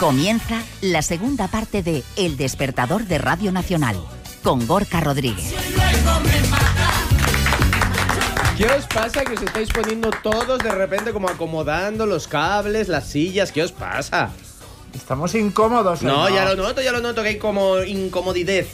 Comienza la segunda parte de El Despertador de Radio Nacional, con Gorka Rodríguez. ¿Qué os pasa que os estáis poniendo todos de repente como acomodando los cables, las sillas? ¿Qué os pasa? Estamos incómodos. No, ya lo noto, que hay como incomodidad.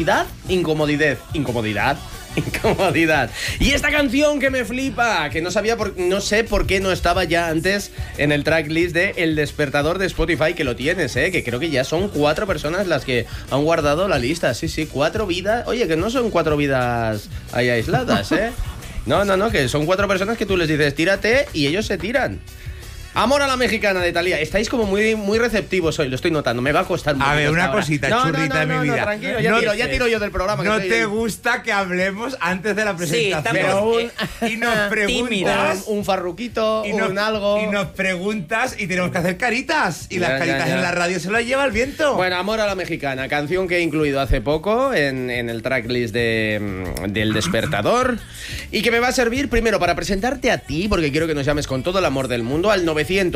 Y esta canción que me flipa, que no sé por qué no estaba ya antes en el tracklist de El Despertador de Spotify, que lo tienes, que creo que ya son 4 personas las que han guardado la lista. Sí, 4 vidas. Oye, que no son 4 vidas ahí aisladas, No, que son 4 personas que tú les dices tírate y ellos se tiran. Amor a la mexicana de Thalía. Estáis como muy receptivos hoy, lo estoy notando. Me va a costar mucho. A ver, una cosita, churrita de mi vida. No, tranquilo, ya tiro yo del programa. ¿No te gusta que hablemos antes de la presentación? Sí, y nos preguntas... Un farruquito, un algo... Y nos preguntas y tenemos que hacer caritas. Y las caritas en la radio se las lleva el viento. Bueno, Amor a la mexicana, canción que he incluido hace poco en el tracklist del Despertador. Y que me va a servir primero para presentarte a ti, porque quiero que nos llames con todo el amor del mundo al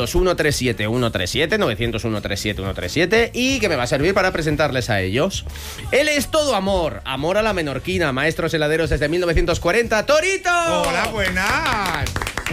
900-137-137, 900-137-137, y que me va a servir para presentarles a ellos. Él es todo amor a la menorquina, maestros heladeros desde 1940, ¡Torito! ¡Hola, buenas!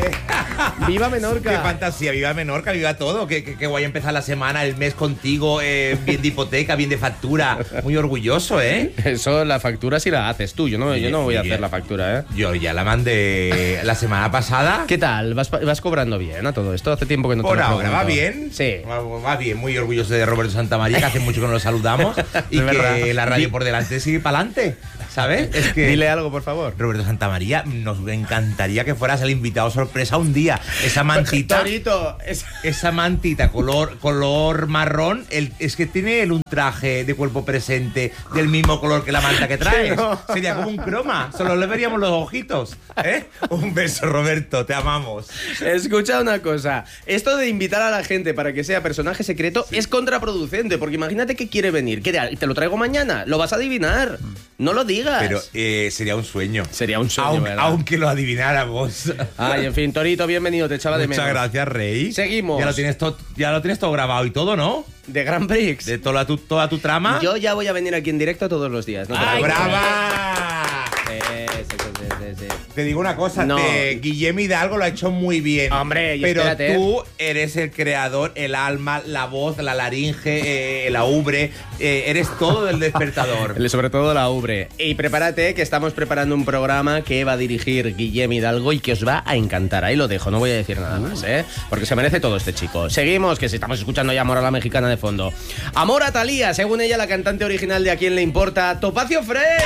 ¡Viva Menorca! ¡Qué fantasía! ¡Viva Menorca! ¡Viva todo! ¡Qué guay empezar la semana, el mes contigo! Bien de hipoteca, bien de factura. Muy orgulloso, ¿eh? Eso, la factura sí la haces tú. Yo no voy a hacer la factura, ¿eh? Yo ya la mandé la semana pasada. ¿Qué tal? ¿Vas cobrando bien a todo esto? Hace tiempo que no te Por lo ahora, pregunto. ¿va bien? Sí. Va bien. Muy orgulloso de Roberto Santamaría, que hace mucho que no lo saludamos. Y que la radio por delante sigue para adelante. ¿Sabes? Es que... Dile algo, por favor. Roberto Santamaría, nos encantaría que fueras el invitado sorpresa un día. Esa mantita... Torito, esa mantita color marrón, es que tiene él un traje de cuerpo presente del mismo color que la manta que traes. No. Sería como un croma. Solo le veríamos los ojitos. Un beso, Roberto. Te amamos. Escucha una cosa. Esto de invitar a la gente para que sea personaje secreto es contraproducente, porque imagínate que quiere venir. ¿Qué te lo traigo mañana? Lo vas a adivinar. No lo digas. Pero sería un sueño. Sería un sueño, ¿verdad? Aunque lo adivináramos. Ay, en fin, Torito, bienvenido, te echaba de menos. Muchas gracias, Rey. Seguimos. Ya lo tienes todo grabado y todo, ¿no? De Grand Prix. De toda tu trama. Yo ya voy a venir aquí en directo todos los días. ¿No? ¡Ay, brava! Sí. Te digo una cosa, No. Guillem Hidalgo lo ha hecho muy bien. Hombre, y pero espérate. tú eres el creador, el alma, la voz, la laringe, la ubre, eres todo del Despertador. Sobre todo la ubre. Y prepárate, que estamos preparando un programa que va a dirigir Guillem Hidalgo y que os va a encantar. Ahí lo dejo, no voy a decir nada más, porque se merece todo este chico. Seguimos, que si estamos escuchando ya Amor a la mexicana de fondo. Amor a Thalía, según ella, la cantante original de A Quién le importa, Topacio Fresh.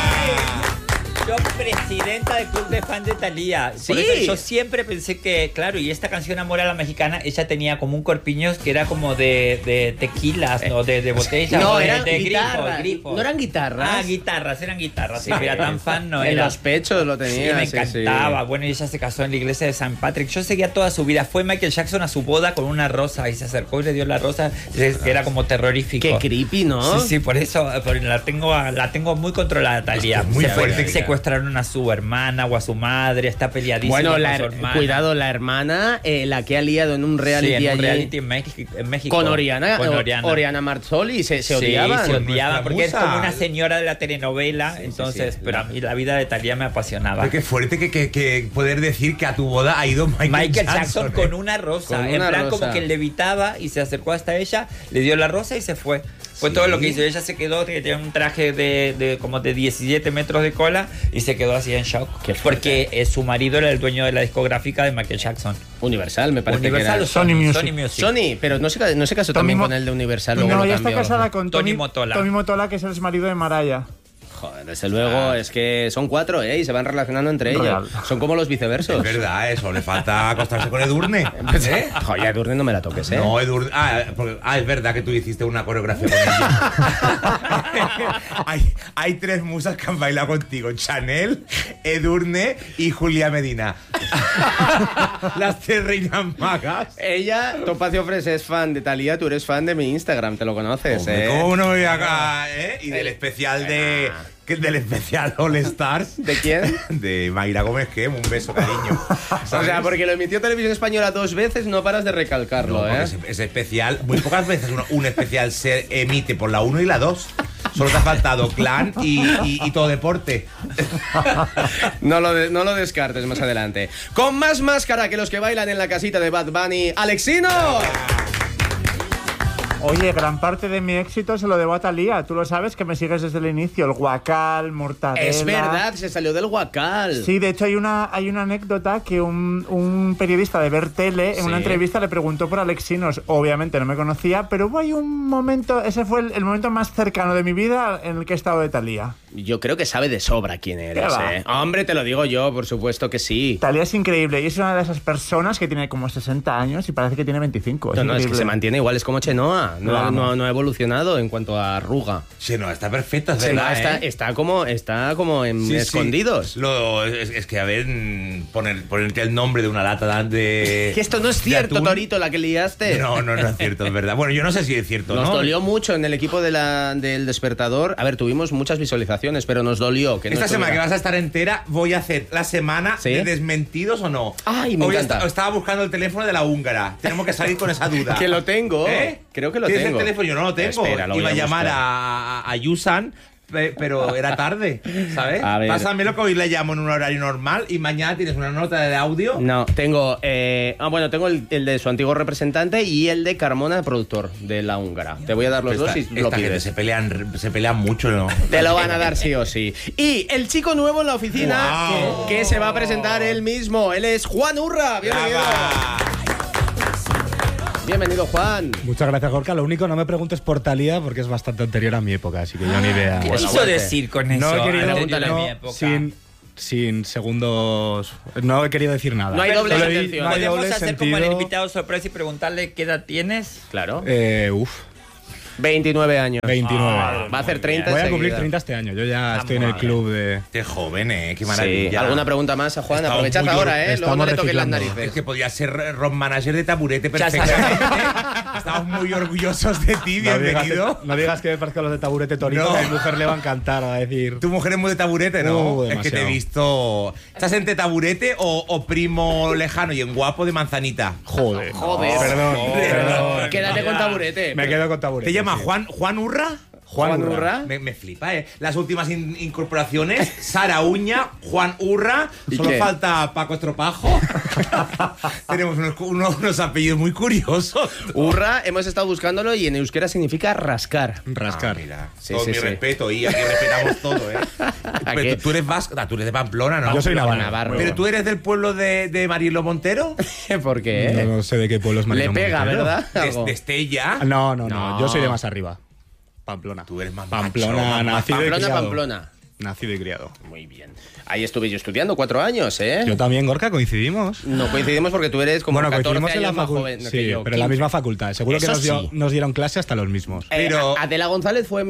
Yo, presidenta del club de fan de Thalía. Sí. Por eso yo siempre pensé que, claro, y esta canción Amor a la mexicana, ella tenía como un corpiño que era como de tequilas, ¿no? De botellas. No, de eran guitarras. grifo. No eran guitarras. Ah, eran guitarras. Sí, era tan fan, no en era. los pechos lo tenía. Sí, me encantaba. Sí. Bueno, y ella se casó en la iglesia de San Patrick. Yo seguía toda su vida. Fue Michael Jackson a su boda con una rosa y se acercó y le dio la rosa, que era como terrorífico. Qué creepy, ¿no? Sí, por eso la tengo muy controlada, Thalía. Muy fuerte. Secuestraron a su hermana o a su madre, está peleadísima Bueno, con su hermana. cuidado, la hermana, la que ha liado en un reality, en un allí reality en México. con Oriana Marzoli, se odiaban. Sí, se odiaban porque es musa. como una señora de la telenovela, entonces, pero a mí la vida de Thalía me apasionaba. Pero qué fuerte que poder decir que a tu boda ha ido Michael Jackson con una rosa, Con en una plan rosa. como que levitaba y se acercó hasta ella, le dio la rosa y se fue. Fue todo lo que hizo. Ella se quedó, que tenía un traje de como de 17 metros de cola y se quedó así en shock. Porque su marido era el dueño de la discográfica de Michael Jackson. Universal, me parece Universal que o era. Sony Music. Sony Music. Sony, pero no se casó también con el de Universal. Luego No, lo ella está cambió. casada con Tony Motola. Tony Motola, que es el marido de Mariah. Joder, desde luego, es que son 4, y se van relacionando entre ellos. Son como los viceversos. Es verdad, eso, le falta acostarse con Edurne. Joder, Edurne no me la toques, No, Edurne. Es verdad que tú hiciste una coreografía con ella. hay 3 musas que han bailado contigo: Chanel, Edurne y Julia Medina. Las 3 reinas magas. Ella, Topacio Fresh, es fan de Thalía, tú eres fan de mi Instagram, te lo conoces, Hombre, ¿cómo no me voy acá, Y del especial de que el del especial All Stars. ¿De quién? De Mayra Gómez Gem, un beso, cariño. O sea, porque lo emitió Televisión Española 2 veces, no paras de recalcarlo, No, porque ese especial, muy pocas veces un especial se emite por la 1 y la 2. Solo te ha faltado Clan y Todo Deporte. No lo descartes más adelante. Con más máscara que los que bailan en la casita de Bad Bunny, ¡Alexino! Oye, gran parte de mi éxito se lo debo a Thalía. Tú lo sabes, que me sigues desde el inicio. El guacal, mortadela... Es verdad, se salió del guacal. Sí, de hecho hay una anécdota que un periodista de Ver Tele en una entrevista le preguntó por Alexinos. Obviamente no me conocía, pero hubo ahí un momento, ese fue el momento más cercano de mi vida en el que he estado de Thalía. Yo creo que sabe de sobra quién eres, ¿eh? Hombre, te lo digo yo, por supuesto que sí. Thalía es increíble y es una de esas personas que tiene como 60 años y parece que tiene 25. Es que se mantiene igual, es como Chenoa. No ha evolucionado en cuanto a arruga. Chenoa está perfecta, es Chenoa verdad, está como en escondidos. Sí. Es que, a ver, ponerte el nombre de una lata de... Que esto no es cierto, Torito, la que liaste. No es cierto, es verdad. Bueno, yo no sé si es cierto, Nos ¿no? dolió mucho en el equipo del Despertador. A ver, tuvimos muchas visualizaciones, pero nos dolió. Que Esta semana que vas a estar entera, voy a hacer la semana de desmentidos o no. Ay, me encanta. Estaba buscando el teléfono de la húngara. Tenemos que salir con esa duda. Que lo tengo. Creo que lo ¿Tienes tengo. el teléfono? Yo no lo tengo. Espera, lo Iba a voy a llamar buscar. a Yusan, pero era tarde, ¿sabes? A ver. Pásamelo que hoy le llamo en un horario normal y mañana tienes una nota de audio. No, tengo... tengo el de su antiguo representante y el de Carmona, productor de la húngara. Te voy a dar los dos y lo esta gente pides. se pelean mucho, ¿no? Te lo van a dar sí o sí. Y el chico nuevo en la oficina que se va a presentar él mismo. Él es Juan Urra. Bienvenido. Bienvenido, Juan. Muchas gracias, Gorka. Lo único, no me preguntes por Thalía porque es bastante anterior a mi época, así que yo ni idea. ¿Qué quiso decir con eso? No he querido, Pregúntale a mi no, época. sin segundos. No he querido decir nada. No hay doble Solo intención. no hay ¿Podemos doble hacer como el sentido. invitado sorpresa y preguntarle qué edad tienes? Claro. 29 años. 29. Va a hacer 30 Voy a enseguida. cumplir 30 este año. Yo ya estoy en el club de... Qué joven, qué Sí. maravilla. ¿Alguna pregunta más a Juan? Estamos Aprovechad muy ahora, Luego no estamos le toques las reciclando. narices. Es que podía ser road manager de Taburete perfectamente. Estamos muy orgullosos de ti, bienvenido. No digas que me parezco a los de Taburete Torito, No. que a mi mujer le va a encantar, va a decir... Tu mujer es muy de Taburete, ¿no? Es que te he demasiado. visto... ¿Estás entre Taburete o primo lejano y en guapo de Manzanita? Joder. Perdón. Quédate con Taburete. Me quedo con Taburete. ¿Te llama sí. Juan Urra? Juan Urra. Me flipa, ¿eh? Las últimas incorporaciones, Sara Uña, Juan Urra, ¿Y solo qué? falta Paco Estropajo. Tenemos unos apellidos muy curiosos. Urra, hemos estado buscándolo y en euskera significa rascar. Rascar. Mira, Sí, todo sí, mi sí. respeto y aquí respetamos todo, ¿eh? Pero qué? tú eres vasco, tú eres de Pamplona, ¿no? Yo soy navarro. Navarro. Pero tú eres del pueblo de Marielo Montero, ¿Por qué? No sé de qué pueblo es Le Mariano pega, Montero. ¿verdad? Algo. de Estella. No. Yo soy de más arriba. Pamplona. Tú eres más Pamplona, macho, nacido y criado. Pamplona. Nacido y criado. Muy bien. Ahí estuve yo estudiando 4 años, ¿eh? Yo también, Gorka, coincidimos. No coincidimos porque tú eres como 14 coincidimos en años la más facultad. joven que Sí, yo. pero en la misma facultad. Seguro que Eso sí. nos dieron clase hasta los mismos. Pero- Adela González fue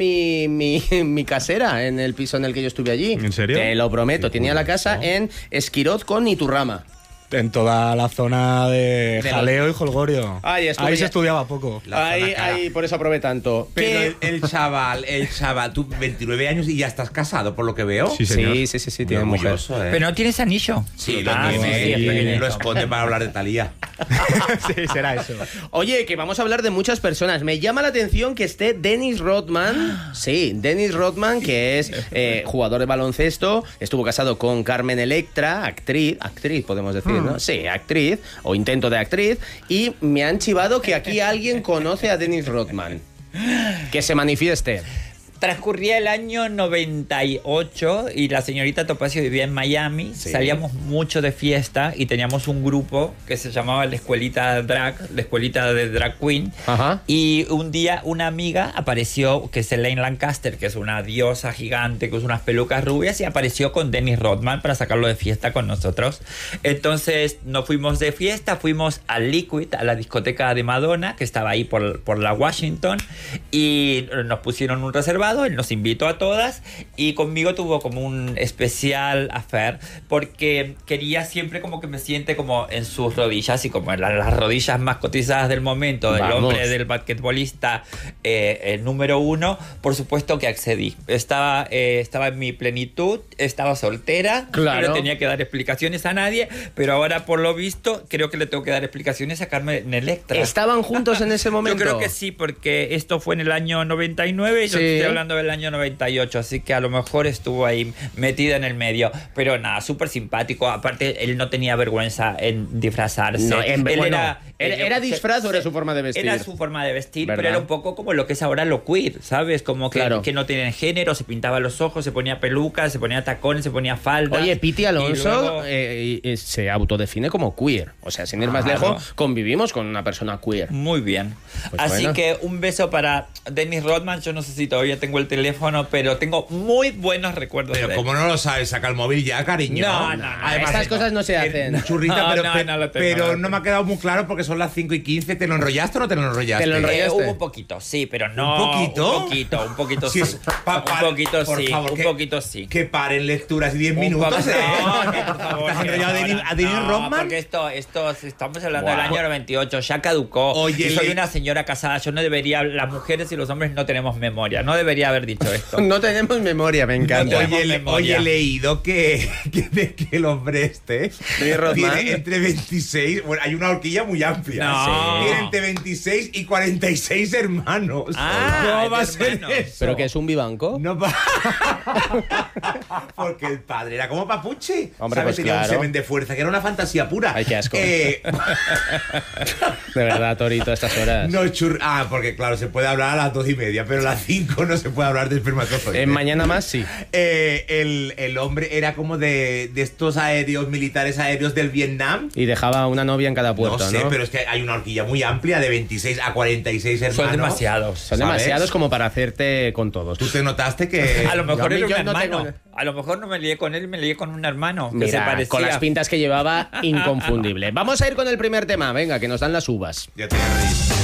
mi casera en el piso en el que yo estuve allí. ¿En serio? Te lo prometo. Qué Tenía la curioso. casa en Esquiroz con Iturrama. En toda la zona de De Jaleo y Holgorio. Ahí estuve se ya. estudiaba poco. La zona cara. Ahí, por eso probé tanto. Pero ¿Qué? el chaval, tú 29 años y ya estás casado, por lo que veo. Sí, señor. Sí, tiene Muy mujer. orgulloso, ¿eh? Pero no tienes anillo. Sí, lo Ah, tiene. sí, y sí, lo sí. esconde para hablar de Thalía. Sí, será eso. Oye, que vamos a hablar de muchas personas. Me llama la atención que esté Dennis Rodman. Sí, Dennis Rodman, que es jugador de baloncesto. Estuvo casado con Carmen Electra, actriz podemos decir, ¿no? Sí, actriz, o intento de actriz. Y me han chivado que aquí alguien conoce a Dennis Rodman. Que se manifieste. Transcurría el año 98 y la señorita Topacio vivía en Miami. Sí. Salíamos mucho de fiesta y teníamos un grupo que se llamaba la Escuelita Drag, la Escuelita de Drag Queen. Ajá. Y un día una amiga apareció, que es Elaine Lancaster, que es una diosa gigante, que usa unas pelucas rubias, y apareció con Dennis Rodman para sacarlo de fiesta con nosotros. Entonces nos fuimos de fiesta, fuimos al Liquid, a la discoteca de Madonna, que estaba ahí por la Washington, y nos pusieron un reservado. reservado, él nos invitó a todas y conmigo tuvo como un especial affair porque quería siempre como que me siente como en sus rodillas y como en las rodillas más cotizadas del momento del hombre, del basquetbolista número 1, por supuesto que accedí. Estaba en mi plenitud, estaba soltera, claro. No tenía que dar explicaciones a nadie, pero ahora por lo visto creo que le tengo que dar explicaciones a Carmen Electra. ¿Estaban juntos en ese momento? Yo creo que sí, porque esto fue en el año 99 y yo estoy hablando del año 98, así que a lo mejor estuvo ahí metida en el medio, pero nada, súper simpático. Aparte, él no tenía vergüenza en disfrazarse. No, ¿Era disfraz o era su forma de vestir? Era su forma de vestir, ¿verdad? pero era un poco como lo que es ahora lo queer, ¿sabes? Como que, claro. que no tienen género, se pintaba los ojos, se ponía pelucas, se ponía tacones, se ponía falda. Oye, Piti Alonso luego... se autodefine como queer. O sea, sin ir más lejos, convivimos con una persona queer. Muy bien. Pues así bueno. que un beso para Dennis Rodman. Yo no sé si todavía tengo el teléfono, pero tengo muy buenos recuerdos Pero de él. ¿cómo no lo sabes? Saca el móvil ya, cariño. No. Además, estas cosas no se hacen. Churrita, No, pero no me ha quedado muy claro porque son las 5:15. ¿Te lo enrollaste o no te lo enrollaste? Te lo enrollaste. Hubo un poquito, sí, pero no. ¿Un poquito? Un poquito Si sí. es Un poquito por sí. favor, un poquito sí. Que paren lecturas y 10 Un minutos, poco- ¿eh? No, por favor. ¿Te has enrollado a Dennis Rodman? Porque esto estamos hablando Wow. del año 98, ya caducó. Oye, y soy una señora casada, yo no debería, las mujeres y los hombres no tenemos memoria, no debería haber dicho esto. No tenemos memoria, me encanta. tenemos memoria. Oye, he leído que el hombre Dennis Rodman. tiene entre 26... Bueno, hay una horquilla muy amplia. No. Tiene entre 26 y 46 hermanos. ¿Cómo va a ser hermanos. eso? ¿Pero que es un vivanco? No porque el padre era como Papuchi. Hombre, ¿sabes? pues Tenía claro. un semen de fuerza, que era una fantasía pura. Ay, qué asco. De verdad, Torito, a estas horas. No, porque claro, se puede hablar a las 2:30, pero a las 5 no se puede hablar de espermatozoides. Mañana más, sí. El hombre era como de estos militares aéreos del Vietnam. Y dejaba una novia en cada puerto, No ¿no? sé, pero es que hay una horquilla muy amplia de 26 a 46 hermanos. Son demasiados. Son ¿sabes? demasiados como para hacerte con todos. ¿Tú te notaste que...? A lo mejor era un yo no hermano. tengo- A lo mejor no me lié con él, me lié con un hermano que se Mira, parecía. con las pintas que llevaba, inconfundible. Vamos a ir con el primer tema, venga, que nos dan las uvas. Ya te reís.